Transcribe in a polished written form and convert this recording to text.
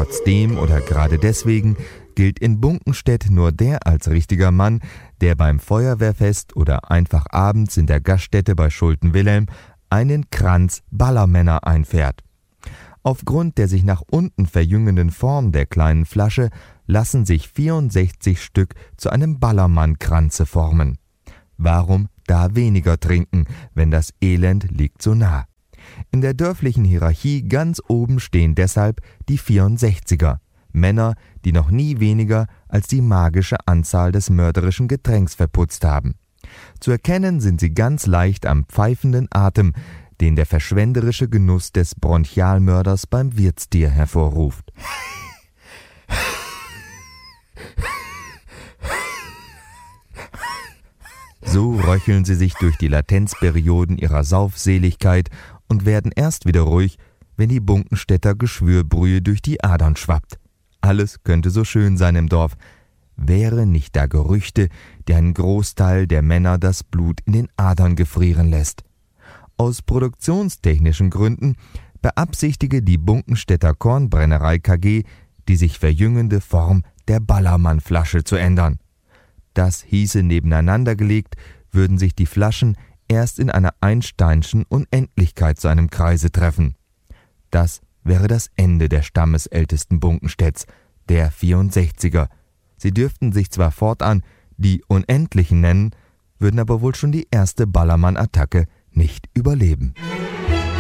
Trotzdem oder gerade deswegen gilt in Bunkenstedt nur der als richtiger Mann, der beim Feuerwehrfest oder einfach abends in der Gaststätte bei Schulte-Wilhelm einen Kranz Ballermänner einfährt. Aufgrund der sich nach unten verjüngenden Form der kleinen Flasche lassen sich 64 Stück zu einem Ballermann-Kranze formen. Warum da weniger trinken, wenn das Elend liegt so nah? In der dörflichen Hierarchie ganz oben stehen deshalb die 64er, Männer, die noch nie weniger als die magische Anzahl des mörderischen Getränks verputzt haben. Zu erkennen sind sie ganz leicht am pfeifenden Atem, den der verschwenderische Genuss des Bronchialmörders beim Wirtstier hervorruft. So röcheln sie sich durch die Latenzperioden ihrer Saufseligkeit und werden erst wieder ruhig, wenn die Bunkenstädter Geschwürbrühe durch die Adern schwappt. Alles könnte so schön sein im Dorf, wäre nicht da Gerüchte, die einen Großteil der Männer das Blut in den Adern gefrieren lässt. Aus produktionstechnischen Gründen beabsichtige die Bunkenstädter Kornbrennerei KG, die sich verjüngende Form der Ballermann-Flasche zu ändern. Das hieße, nebeneinander gelegt, würden sich die Flaschen erst in einer Einsteinschen Unendlichkeit zu einem Kreise treffen. Das wäre das Ende der stammesältesten Bunkenstädts, der 64er. Sie dürften sich zwar fortan die Unendlichen nennen, würden aber wohl schon die erste Ballermann-Attacke nicht überleben.